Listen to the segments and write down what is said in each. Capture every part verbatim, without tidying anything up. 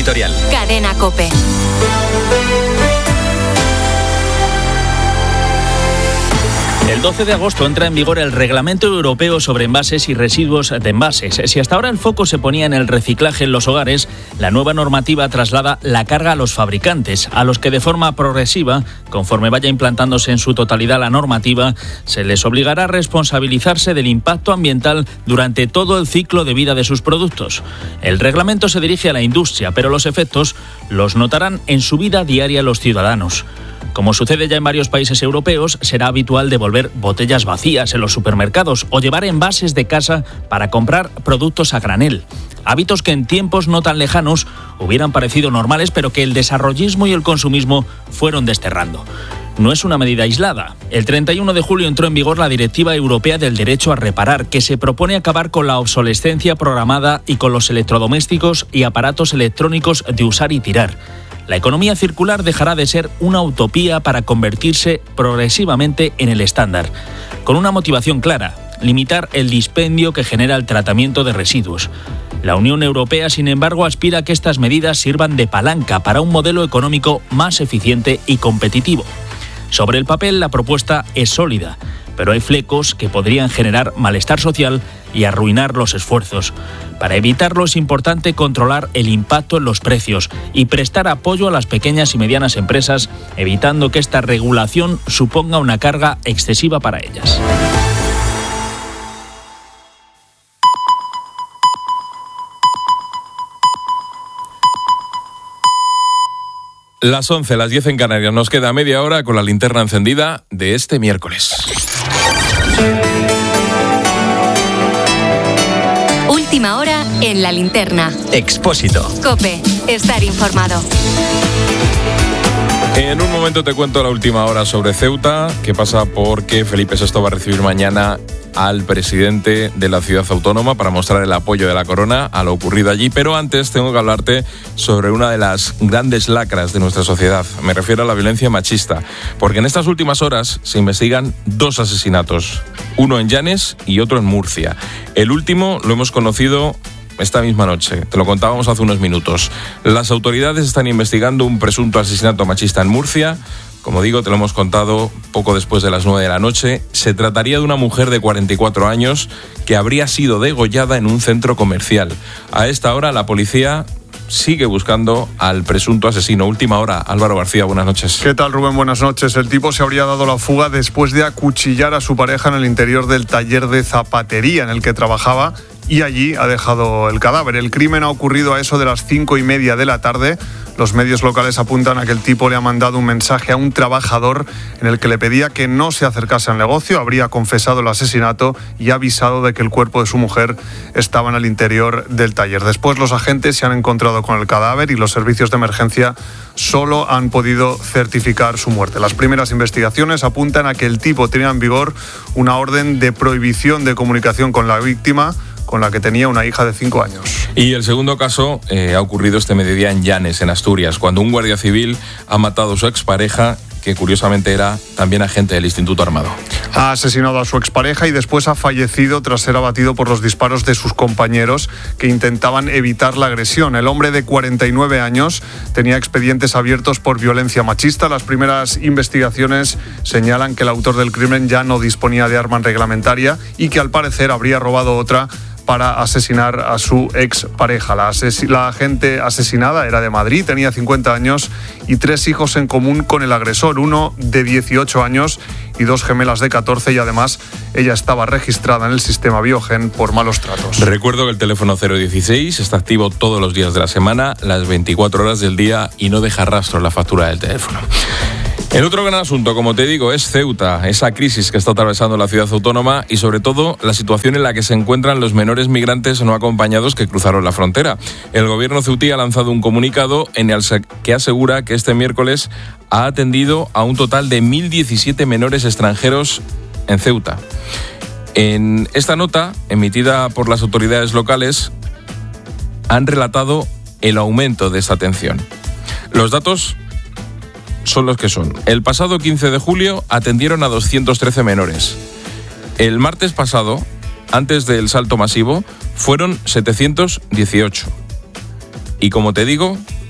editorial. Cadena COPE. El doce de agosto entra en vigor el Reglamento Europeo sobre envases y residuos de envases. Si hasta ahora el foco se ponía en el reciclaje en los hogares, la nueva normativa traslada la carga a los fabricantes, a los que de forma progresiva, conforme vaya implantándose en su totalidad la normativa, se les obligará a responsabilizarse del impacto ambiental durante todo el ciclo de vida de sus productos. El reglamento se dirige a la industria, pero los efectos los notarán en su vida diaria los ciudadanos. Como sucede ya en varios países europeos, será habitual devolver botellas vacías en los supermercados o llevar envases de casa para comprar productos a granel. Hábitos que en tiempos no tan lejanos hubieran parecido normales, pero que el desarrollismo y el consumismo fueron desterrando. No es una medida aislada. El treinta y uno de julio entró en vigor la Directiva Europea del Derecho a Reparar, que se propone acabar con la obsolescencia programada y con los electrodomésticos y aparatos electrónicos de usar y tirar. La economía circular dejará de ser una utopía para convertirse progresivamente en el estándar, con una motivación clara: limitar el dispendio que genera el tratamiento de residuos. La Unión Europea, sin embargo, aspira a que estas medidas sirvan de palanca para un modelo económico más eficiente y competitivo. Sobre el papel, la propuesta es sólida, pero hay flecos que podrían generar malestar social y arruinar los esfuerzos. Para evitarlo es importante controlar el impacto en los precios y prestar apoyo a las pequeñas y medianas empresas, evitando que esta regulación suponga una carga excesiva para ellas. Las once, las diez en Canarias. Nos queda media hora con la linterna encendida de este miércoles. Última hora en la linterna. Expósito. COPE. Estar informado. En un momento te cuento la última hora sobre Ceuta, que pasa porque Felipe sexto va a recibir mañana al presidente de la ciudad autónoma para mostrar el apoyo de la corona a lo ocurrido allí. Pero antes tengo que hablarte sobre una de las grandes lacras de nuestra sociedad. Me refiero a la violencia machista, porque en estas últimas horas se investigan dos asesinatos, uno en Llanes y otro en Murcia. El último lo hemos conocido esta misma noche, te lo contábamos hace unos minutos. Las autoridades están investigando un presunto asesinato machista en Murcia. Como digo, te lo hemos contado poco después de las nueve de la noche. Se trataría de una mujer de cuarenta y cuatro años que habría sido degollada en un centro comercial. A esta hora la policía sigue buscando al presunto asesino. Última hora, Álvaro García, buenas noches. ¿Qué tal, Rubén? Buenas noches. El tipo se habría dado la fuga después de acuchillar a su pareja en el interior del taller de zapatería en el que trabajaba y allí ha dejado el cadáver. El crimen ha ocurrido a eso de las cinco y media de la tarde. Los medios locales apuntan a que el tipo le ha mandado un mensaje a un trabajador en el que le pedía que no se acercase al negocio, habría confesado el asesinato y ha avisado de que el cuerpo de su mujer estaba en el interior del taller. Después los agentes se han encontrado con el cadáver y los servicios de emergencia solo han podido certificar su muerte. Las primeras investigaciones apuntan a que el tipo tenía en vigor una orden de prohibición de comunicación con la víctima, con la que tenía una hija de cinco años. Y el segundo caso eh, ha ocurrido este mediodía en Llanes, en Asturias, cuando un guardia civil ha matado a su expareja, que curiosamente era también agente del Instituto Armado. Ha asesinado a su expareja y después ha fallecido tras ser abatido por los disparos de sus compañeros que intentaban evitar la agresión. El hombre de cuarenta y nueve años tenía expedientes abiertos por violencia machista. Las primeras investigaciones señalan que el autor del crimen ya no disponía de arma reglamentaria y que al parecer habría robado otra para asesinar a su expareja. La, ases- la agente asesinada era de Madrid, tenía cincuenta años y tres hijos en común con el agresor, uno de dieciocho años y dos gemelas de catorce, y además ella estaba registrada en el sistema Biogen por malos tratos. Recuerdo que el teléfono cero dieciséis está activo todos los días de la semana, las veinticuatro horas del día, y no deja rastro en la factura del teléfono. El otro gran asunto, como te digo, es Ceuta, esa crisis que está atravesando la ciudad autónoma y sobre todo la situación en la que se encuentran los menores migrantes no acompañados que cruzaron la frontera. El gobierno ceutí ha lanzado un comunicado en el que asegura que este miércoles ha atendido a un total de mil diecisiete menores extranjeros en Ceuta. En esta nota, emitida por las autoridades locales, han relatado el aumento de esta atención. Los datos son los que son. El pasado quince de julio atendieron a doscientos trece menores. El martes pasado, antes del salto masivo, fueron setecientos dieciocho. Y como te digo,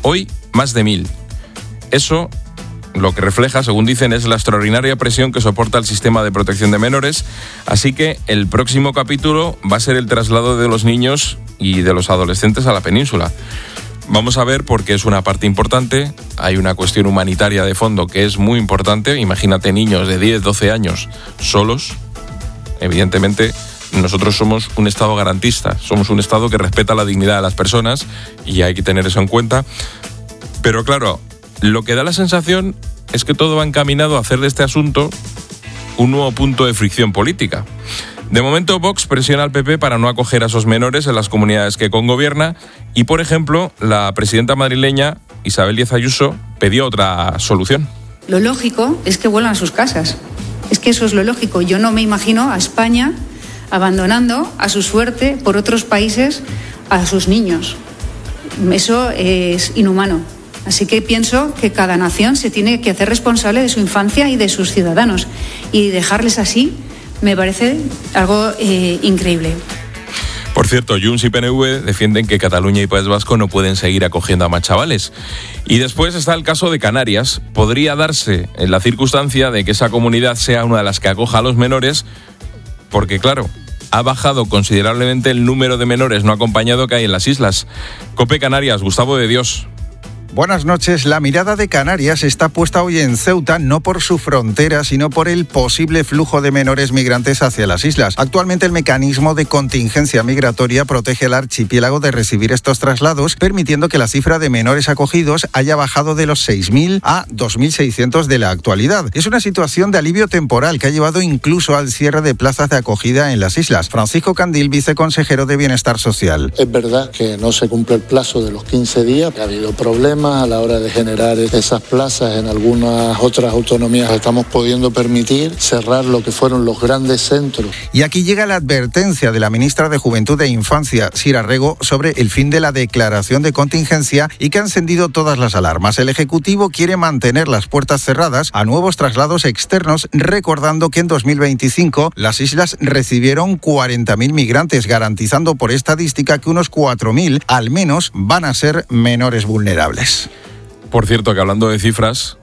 Hoy, más de mil. Eso lo que refleja, según dicen, es la extraordinaria presión que soporta el sistema de protección de menores. Así que el próximo capítulo va a ser el traslado de los niños y de los adolescentes a la península. Vamos a ver, porque es una parte importante, hay una cuestión humanitaria de fondo que es muy importante. Imagínate niños de diez, doce años solos. Evidentemente, nosotros somos un Estado garantista, somos un Estado que respeta la dignidad de las personas y hay que tener eso en cuenta. Pero claro, lo que da la sensación es que todo va encaminado a hacer de este asunto un nuevo punto de fricción política. De momento, Vox presiona al P P para no acoger a esos menores en las comunidades que congobierna y, por ejemplo, la presidenta madrileña, Isabel Díaz Ayuso, pidió otra solución. Lo lógico es que vuelvan a sus casas. Es que eso es lo lógico. Yo no me imagino a España abandonando a su suerte por otros países a sus niños. Eso es inhumano. Así que pienso que cada nación se tiene que hacer responsable de su infancia y de sus ciudadanos. Y dejarles así me parece algo eh, increíble. Por cierto, Junts y P N V defienden que Cataluña y País Vasco no pueden seguir acogiendo a más chavales. Y después está el caso de Canarias. Podría darse en la circunstancia de que esa comunidad sea una de las que acoja a los menores, porque claro, ha bajado considerablemente el número de menores no acompañados que hay en las islas. COPE Canarias, Gustavo de Dios. Buenas noches. La mirada de Canarias está puesta hoy en Ceuta, no por su frontera, sino por el posible flujo de menores migrantes hacia las islas. Actualmente el mecanismo de contingencia migratoria protege al archipiélago de recibir estos traslados, permitiendo que la cifra de menores acogidos haya bajado de los seis mil a dos mil seiscientos de la actualidad. Es una situación de alivio temporal que ha llevado incluso al cierre de plazas de acogida en las islas. Francisco Candil, viceconsejero de Bienestar Social. Es verdad que no se cumple el plazo de los quince días, ha habido problemas a la hora de generar esas plazas. En algunas otras autonomías estamos pudiendo permitir cerrar lo que fueron los grandes centros. Y aquí llega la advertencia de la ministra de Juventud e Infancia, Sira Rego, sobre el fin de la declaración de contingencia y que ha encendido todas las alarmas. El Ejecutivo quiere mantener las puertas cerradas a nuevos traslados externos, recordando que en dos mil veinticinco las islas recibieron cuarenta mil migrantes, garantizando por estadística que unos cuatro mil al menos van a ser menores vulnerables. Por cierto, que hablando de cifras,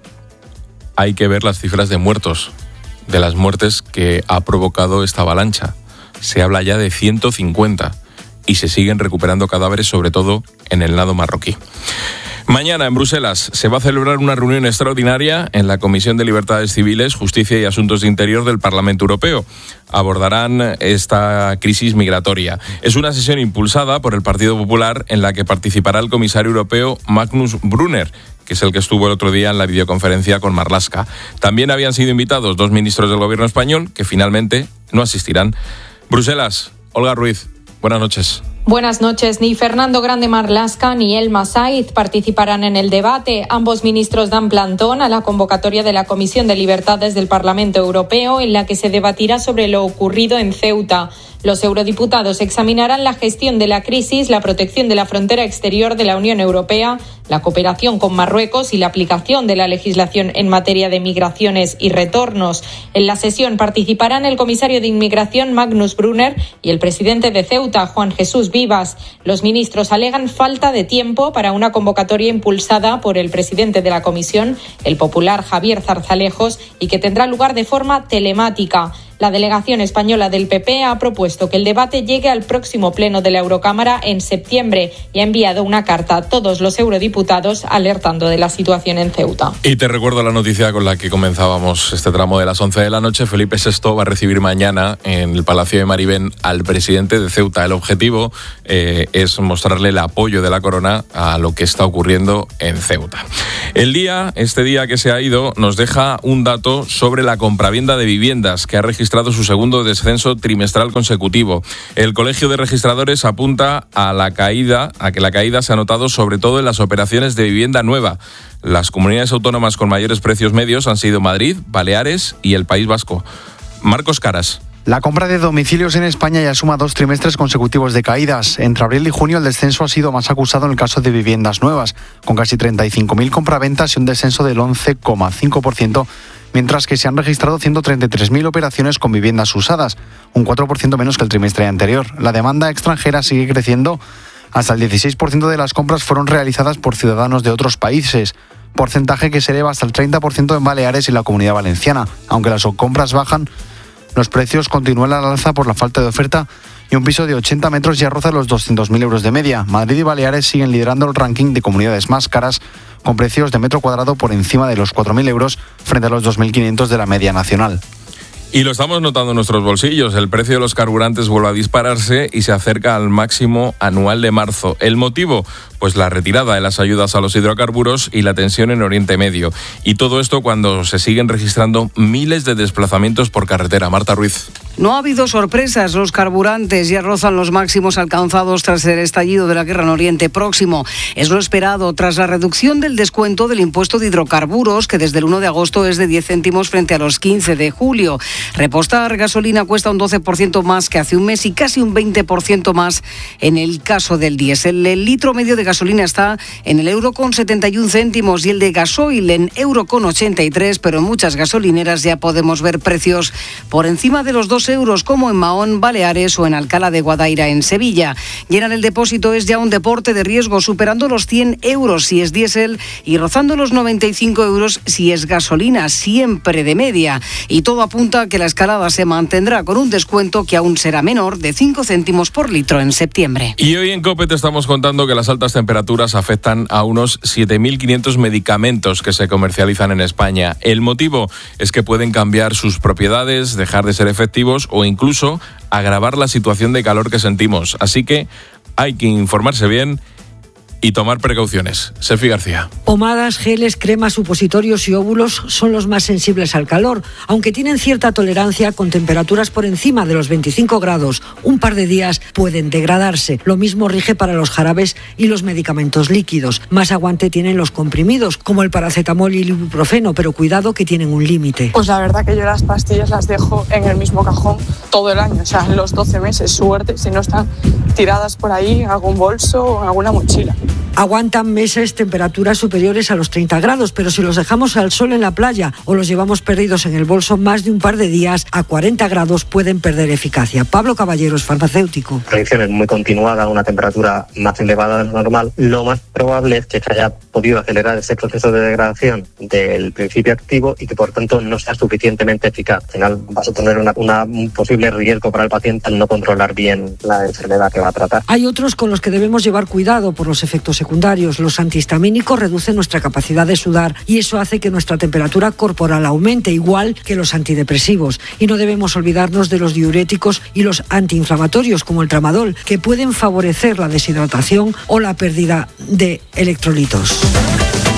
hay que ver las cifras de muertos, de las muertes que ha provocado esta avalancha. Se habla ya de ciento cincuenta y se siguen recuperando cadáveres, sobre todo en el lado marroquí. Mañana en Bruselas se va a celebrar una reunión extraordinaria en la Comisión de Libertades Civiles, Justicia y Asuntos de Interior del Parlamento Europeo. Abordarán esta crisis migratoria. Es una sesión impulsada por el Partido Popular en la que participará el comisario europeo Magnus Brunner, que es el que estuvo el otro día en la videoconferencia con Marlaska. También habían sido invitados dos ministros del gobierno español que finalmente no asistirán. Bruselas, Olga Ruiz, buenas noches. Buenas noches. Ni Fernando Grande Marlaska ni Elma Saiz participarán en el debate. Ambos ministros dan plantón a la convocatoria de la Comisión de Libertades del Parlamento Europeo, en la que se debatirá sobre lo ocurrido en Ceuta. Los eurodiputados examinarán la gestión de la crisis, la protección de la frontera exterior de la Unión Europea, la cooperación con Marruecos y la aplicación de la legislación en materia de migraciones y retornos. En la sesión participarán el comisario de Inmigración Magnus Brunner y el presidente de Ceuta, Juan Jesús Vivas. Los ministros alegan falta de tiempo para una convocatoria impulsada por el presidente de la Comisión, el popular Javier Zarzalejos, y que tendrá lugar de forma telemática. La delegación española del P P ha propuesto que el debate llegue al próximo pleno de la Eurocámara en septiembre y ha enviado una carta a todos los eurodiputados alertando de la situación en Ceuta. Y te recuerdo la noticia con la que comenzábamos este tramo de las once de la noche. Felipe sexto va a recibir mañana en el Palacio de Maribén al presidente de Ceuta. El objetivo eh, es mostrarle el apoyo de la corona a lo que está ocurriendo en Ceuta. El día, este día que se ha ido, nos deja un dato sobre la compraventa de viviendas que ha registrado registrado su segundo descenso trimestral consecutivo. El Colegio de Registradores apunta a la caída, a que la caída se ha notado sobre todo en las operaciones de vivienda nueva. Las comunidades autónomas con mayores precios medios han sido Madrid, Baleares y el País Vasco. Marcos Caras. La compra de domicilios en España ya suma dos trimestres consecutivos de caídas. Entre abril y junio el descenso ha sido más acusado en el caso de viviendas nuevas, con casi treinta y cinco mil compraventas y un descenso del once coma cinco por ciento, mientras que se han registrado ciento treinta y tres mil operaciones con viviendas usadas, un cuatro por ciento menos que el trimestre anterior. La demanda extranjera sigue creciendo Hasta el dieciséis por ciento de las compras fueron realizadas por ciudadanos de otros países, porcentaje que se eleva hasta el treinta por ciento en Baleares y la Comunidad Valenciana. Aunque las compras bajan, los precios continúan al alza por la falta de oferta y un piso de ochenta metros ya roza los doscientos mil euros de media. Madrid y Baleares siguen liderando el ranking de comunidades más caras, con precios de metro cuadrado por encima de los cuatro mil euros frente a los dos mil quinientos de la media nacional. Y lo estamos notando en nuestros bolsillos. El precio de los carburantes vuelve a dispararse y se acerca al máximo anual de marzo. ¿El motivo? Pues la retirada de las ayudas a los hidrocarburos y la tensión en Oriente Medio. Y todo esto cuando se siguen registrando miles de desplazamientos por carretera. Marta Ruiz. No ha habido sorpresas. Los carburantes ya rozan los máximos alcanzados tras el estallido de la guerra en Oriente Próximo. Es lo esperado tras la reducción del descuento del impuesto de hidrocarburos, que desde el uno de agosto es de diez céntimos frente a los quince de julio. Repostar gasolina cuesta un doce por ciento más que hace un mes y casi un veinte por ciento más en el caso del diésel. El litro medio de gasolina está en el euro con setenta y un céntimos y el de gasoil en euro con ochenta y tres, pero en muchas gasolineras ya podemos ver precios por encima de los dos euros, como en Mahón, Baleares o en Alcalá de Guadaira, en Sevilla. Llenar el depósito es ya un deporte de riesgo, superando los cien euros si es diésel y rozando los noventa y cinco euros si es gasolina, siempre de media. Y todo apunta a que la escalada se mantendrá con un descuento que aún será menor de cinco céntimos por litro en septiembre. Y hoy en COPE te estamos contando que las altas temperaturas afectan a unos siete mil quinientos medicamentos que se comercializan en España. El motivo es que pueden cambiar sus propiedades, dejar de ser efectivos o incluso agravar la situación de calor que sentimos. Así que hay que informarse bien y tomar precauciones. Sefi García. Pomadas, geles, cremas, supositorios y óvulos son los más sensibles al calor, aunque tienen cierta tolerancia con temperaturas por encima de los veinticinco grados. Un par de días pueden degradarse. Lo mismo rige para los jarabes y los medicamentos líquidos. Más aguante tienen los comprimidos, como el paracetamol y el ibuprofeno, pero cuidado que tienen un límite. Pues la verdad que yo las pastillas las dejo en el mismo cajón todo el año, o sea, los doce meses. Suerte si no están tiradas por ahí en algún bolso o en alguna mochila. Aguantan meses temperaturas superiores a los treinta grados, pero si los dejamos al sol en la playa o los llevamos perdidos en el bolso más de un par de días, a cuarenta grados pueden perder eficacia. Pablo Caballeros, farmacéutico. Predicciones muy continuadas, una temperatura más elevada de lo normal. Lo más probable es que se haya podido acelerar ese proceso de degradación del principio activo y que por tanto no sea suficientemente eficaz. Al final vas a tener una, una, un posible riesgo para el paciente al no controlar bien la enfermedad que va a tratar. Hay otros con los que debemos llevar cuidado por los efectos secundarios. Los antihistamínicos reducen nuestra capacidad de sudar y eso hace que nuestra temperatura corporal aumente, igual que los antidepresivos. Y no debemos olvidarnos de los diuréticos y los antiinflamatorios, como el tramadol, que pueden favorecer la deshidratación o la pérdida de electrolitos.